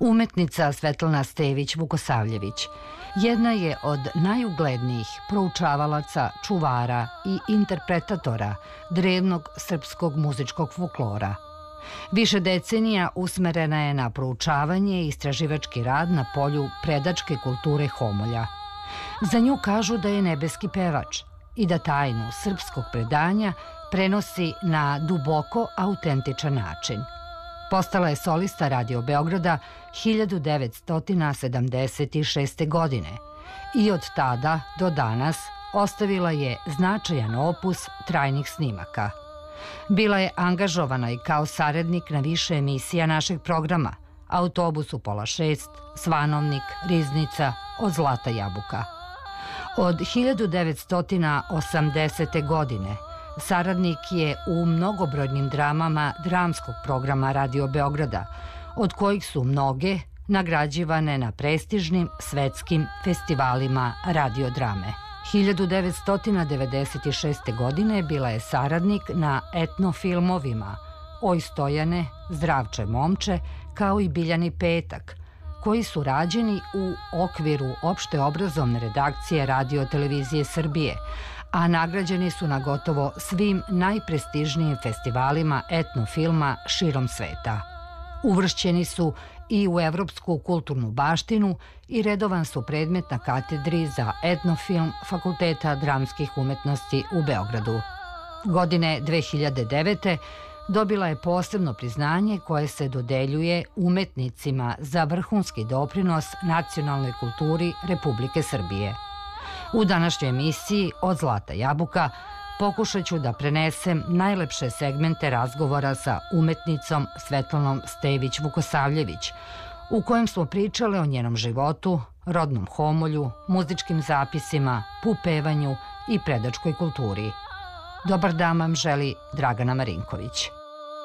Umetnica Svetlana Stević-Vukosavljević jedna je od najuglednijih proučavalaca, čuvara i interpretatora drevnog srpskog muzičkog folklora. Više decenija usmerena je na proučavanje i istraživački rad na polju predačke kulture Homolja. Za nju kažu da je nebeski pevač i da tajnu srpskog predanja prenosi na duboko autentičan način. Postala je solista Radio Beograda 1976. godine i od tada do danas ostavila je značajan opus trajnih snimaka. Bila je angažovana i kao saradnik na više emisija našeg programa: Autobus u pola 6, Svanovnik, Riznica, Od zlata jabuka. Od 1980. godine saradnik je u mnogobrojnim dramama dramskog programa Radio Beograda, od kojih su mnoge nagrađivane na prestižnim svetskim festivalima radiodrame. 1996. godine bila je saradnik na etnofilmovima Oj Stojane, Zdravče momče, kao i Biljani petak, koji su rađeni u okviru opšte obrazovne redakcije Radio televizije Srbije, a nagrađeni su na gotovo svim najprestižnijim festivalima etnofilma širom sveta. Uvršćeni su i u Evropsku kulturnu baštinu i redovan su predmet na katedri za etnofilm Fakulteta dramskih umetnosti u Beogradu. Godine 2009. dobila je posebno priznanje koje se dodeljuje umetnicima za vrhunski doprinos nacionalnoj kulturi Republike Srbije. U današnjoj emisiji Od zlata jabuka pokušat ću da prenesem najlepše segmente razgovora sa umetnicom Svetlanom Stević-Vukosavljević, u kojem smo pričale o njenom životu, rodnom Homolju, muzičkim zapisima, pupevanju i predačkoj kulturi. Dobar dan vam želi Dragana Marinković.